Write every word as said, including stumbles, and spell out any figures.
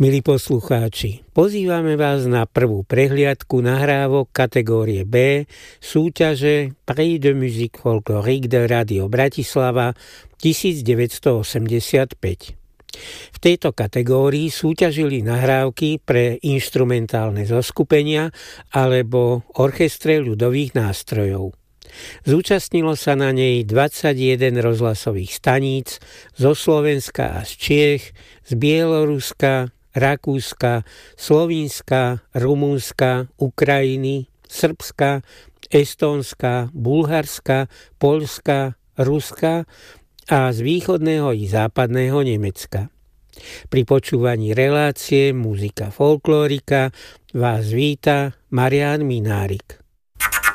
Milí poslucháči, pozývame vás na prvú prehliadku nahrávok kategórie B súťaže Prix de musique folklorique de Radio Bratislava devätnásťstoosemdesiatpäť. V tejto kategórii súťažili nahrávky pre inštrumentálne zoskupenia alebo orchestre ľudových nástrojov. Zúčastnilo sa na nej dvadsaťjeden rozhlasových staníc zo Slovenska a z Čiech, z Bieloruska, Rakúska, Slovinska, Rumunska, Ukrajiny, Srbska, Estónska, Bulharska, Poľska, Ruska a z východného i západného Nemecka. Pri počúvaní relácie Muzika folklórika vás víta Marián Minárik.